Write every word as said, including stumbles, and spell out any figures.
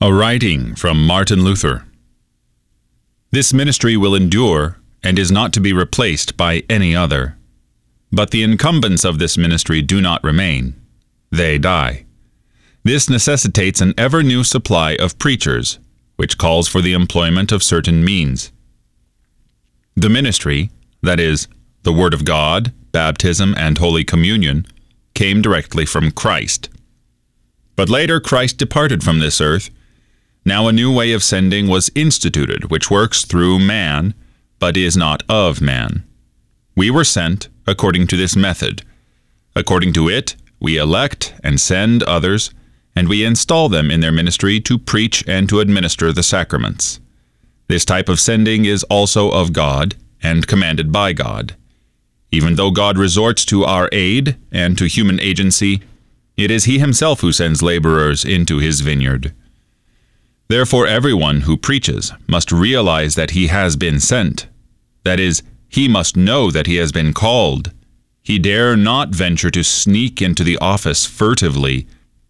A writing from Martin Luther. This ministry will endure and is not to be replaced by any other. But the incumbents of this ministry do not remain. They die. This necessitates an ever-new supply of preachers, which calls for the employment of certain means. The ministry, that is, the Word of God, baptism, and Holy Communion, came directly from Christ. But later Christ departed from this earth. Now a new way of sending was instituted, which works through man, but is not of man. We were sent according to this method. According to it, we elect and send others, and we install them in their ministry to preach and to administer the sacraments. This type of sending is also of God and commanded by God. Even though God resorts to our aid and to human agency, it is He Himself who sends laborers into His vineyard. Therefore, everyone who preaches must realize that he has been sent. That is, he must know that he has been called. He dare not venture to sneak into the office furtively